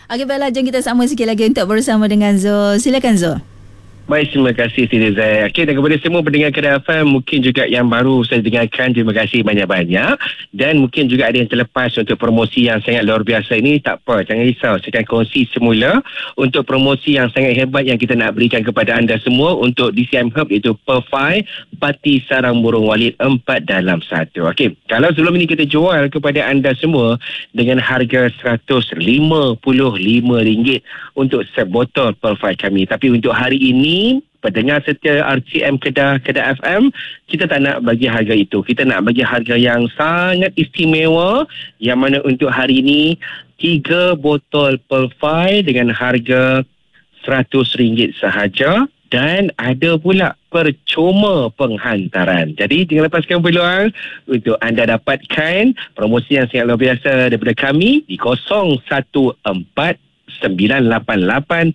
Okey, baiklah, jom kita sama sikit lagi untuk bersama dengan Zul. Silakan Zul. Baik, terima kasih Siti Zai. Okey, dan kepada semua pendengar Kedah FM, mungkin juga yang baru saya dengarkan, terima kasih banyak-banyak. Dan mungkin juga ada yang terlepas untuk promosi yang sangat luar biasa ini. Tak apa, jangan risau. Saya akan kongsi semula untuk promosi yang sangat hebat yang kita nak berikan kepada anda semua untuk DCM Hub, iaitu Perfai Parti Sarang Burung Walid 4 dalam 1. Okey, kalau sebelum ini kita jual kepada anda semua dengan harga RM155 untuk sebotol Perfai kami. Tapi untuk hari ini, pendengar setia RCM Kedah FM, kita tak nak bagi harga itu. Kita nak bagi harga yang sangat istimewa, yang mana untuk hari ini 3 botol Perfai dengan harga RM100 sahaja, dan ada pula percuma penghantaran. Jadi jangan lepaskan peluang untuk anda dapatkan promosi yang sangat luar biasa daripada kami di 014 988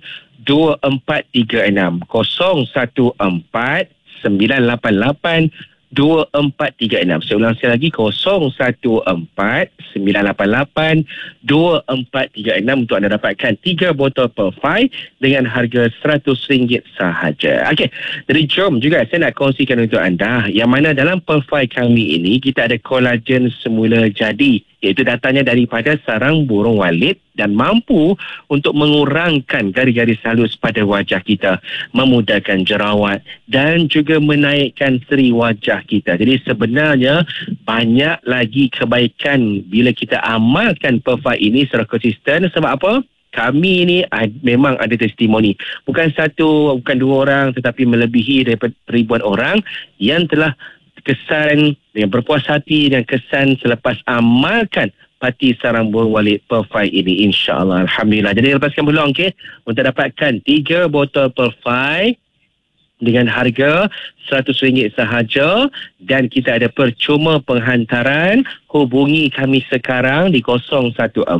2436 014 988 2436. Saya ulang sekali lagi, 014 988 2436 untuk anda dapatkan 3 botol Perfai dengan harga RM100 sahaja. Okey, jadi jom juga saya nak kongsikan untuk anda yang mana dalam Perfai kami ini kita ada kolagen semula jadi, iaitu datangnya daripada sarang burung walid dan mampu untuk mengurangkan garis-garis halus pada wajah kita, memudahkan jerawat dan juga menaikkan seri wajah kita. Jadi sebenarnya banyak lagi kebaikan bila kita amalkan Perfai ini secara konsisten. Sebab apa? Kami ini memang ada testimoni. Bukan satu, bukan 2 orang, tetapi melebihi daripada ribuan orang yang telah kesan dengan berpuas hati dan kesan selepas amalkan Parti Sarang Burung Walid Perfai ini, insya-Allah. Alhamdulillah. Jadi lepaskan peluang untuk dapatkan 3 botol Perfai dengan harga RM100 sahaja, dan kita ada percuma penghantaran. Hubungi kami sekarang di 014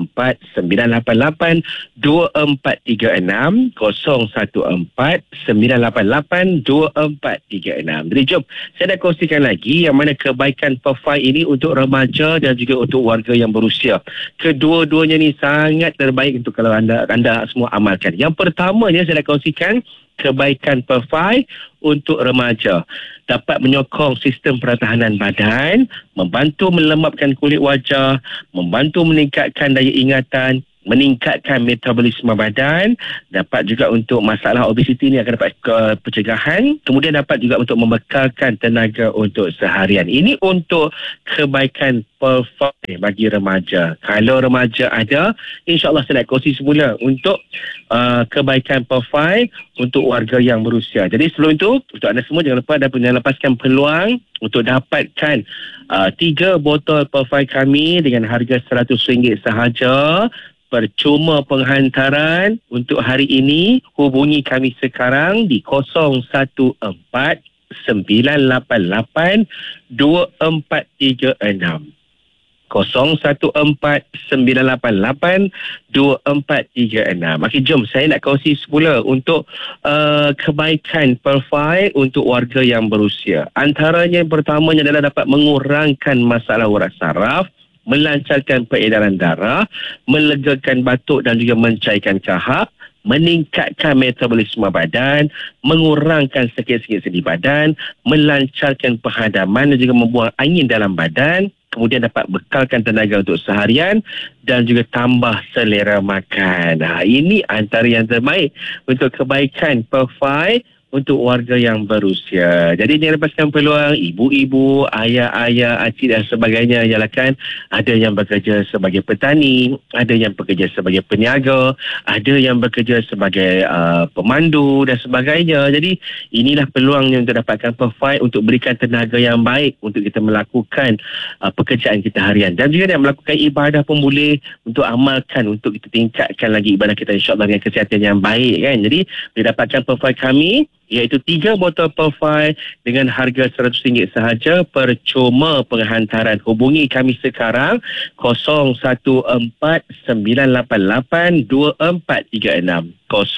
988 2436 014 988 2436. Jadi jom saya nak kongsikan lagi yang mana kebaikan Perfai ini untuk remaja dan juga untuk warga yang berusia. Kedua-duanya ni sangat terbaik untuk kalau anda semua amalkan. Yang pertamanya saya nak kongsikan kebaikan Perfai untuk remaja. Dapat menyokong sistem pertahanan badan, membantu melembapkan kulit wajah, membantu meningkatkan daya ingatan, meningkatkan metabolisme badan, dapat juga untuk masalah obesiti ni akan dapat pencegahan, kemudian dapat juga untuk membekalkan tenaga untuk seharian. Ini untuk kebaikan Perfai bagi remaja. Kalau remaja ada, insya-Allah saya nak kongsi semula untuk kebaikan Perfai untuk warga yang berusia. Jadi sebelum itu, untuk anda semua jangan lupa dan lepaskan peluang untuk dapatkan 3 botol Perfai kami dengan harga RM100 sahaja. Percuma penghantaran untuk hari ini. Hubungi kami sekarang di 014 988 2436 014 988 2436. Okey, jom saya nak kongsi semula untuk kebaikan Perfai untuk warga yang berusia. Antaranya yang pertamanya adalah dapat mengurangkan masalah urat saraf, melancarkan peredaran darah, melegakan batuk dan juga mencairkan kahak, meningkatkan metabolisme badan, mengurangkan sakit-sakit sendi badan, melancarkan penghadaman dan juga membuang angin dalam badan, kemudian dapat bekalkan tenaga untuk seharian dan juga tambah selera makan. Ini antara yang terbaik untuk kebaikan Perfai untuk warga yang berusia. Jadi jangan lepaskan peluang. Ibu-ibu, ayah-ayah, acik dan sebagainya, ialah kan ada yang bekerja sebagai petani, ada yang bekerja sebagai peniaga, ada yang bekerja sebagai pemandu dan sebagainya. Jadi inilah peluangnya untuk dapatkan Perfai untuk berikan tenaga yang baik untuk kita melakukan pekerjaan kita harian, dan juga yang melakukan ibadah pun boleh untuk amalkan, untuk kita tingkatkan lagi ibadah kita, insya-Allah dengan kesihatan yang baik kan. Jadi bila dapatkan Perfai kami, iaitu 3 botol Perfai dengan harga RM100 sahaja, percuma penghantaran. Hubungi kami sekarang 0149882436,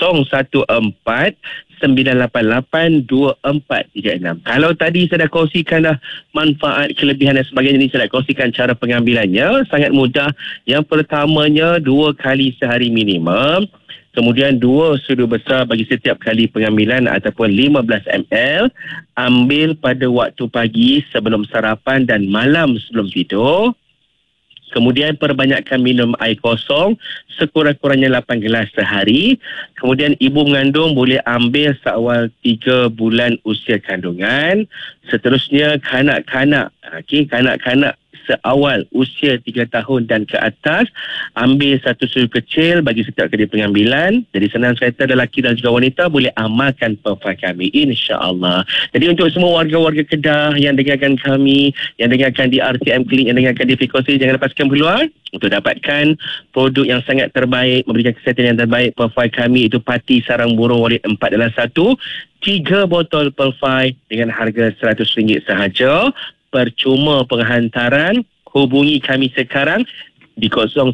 0149882436. Kalau tadi saya dah kongsikan dah manfaat, kelebihan dan sebagainya, ni saya dah kongsikan cara pengambilannya. Sangat mudah. Yang pertamanya 2 kali sehari minimum. Kemudian 2 sudu besar bagi setiap kali pengambilan ataupun 15 ml. Ambil pada waktu pagi sebelum sarapan dan malam sebelum tidur. Kemudian perbanyakkan minum air kosong sekurang-kurangnya 8 gelas sehari. Kemudian ibu mengandung boleh ambil seawal 3 bulan usia kandungan. Seterusnya kanak-kanak, kanak-kanak seawal usia 3 tahun dan ke atas, ambil 1 sudu kecil bagi setiap kali pengambilan. Jadi senang cerita, lelaki dan juga wanita boleh amalkan Perfai kami, insya-Allah. Jadi untuk semua warga-warga Kedah yang dengarkan kami, yang dengarkan di RTM Clinic, yang dengarkan di Frekuensi, jangan lepaskan peluang untuk dapatkan produk yang sangat terbaik, memberikan kesihatan yang terbaik. Perfai kami itu Pati Sarang Burung Warid 4 dalam 1, 3 botol Perfai dengan harga RM100 sahaja, percuma penghantaran. Hubungi kami sekarang di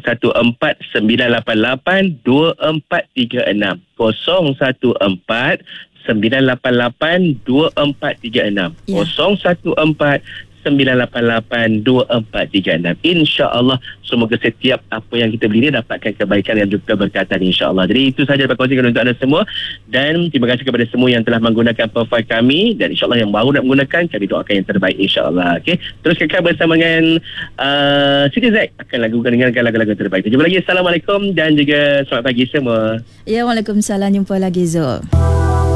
0149882436, 0149882436, 0149882436. InsyaAllah semoga setiap apa yang kita beli ni dapatkan kebaikan dan juga keberkatan, insyaAllah. Jadi itu sahaja dapat kongsikan untuk anda semua, dan terima kasih kepada semua yang telah menggunakan Perfai kami, dan insyaAllah yang baru nak menggunakan, kami doakan yang terbaik, insyaAllah. Okay? Terus kekal bersama dengan Siti Zack akan dengarkan lagu-lagu terbaik. Jumpa lagi. Assalamualaikum dan juga selamat pagi semua. Ya, Waalaikumsalam. Jumpa lagi Zul.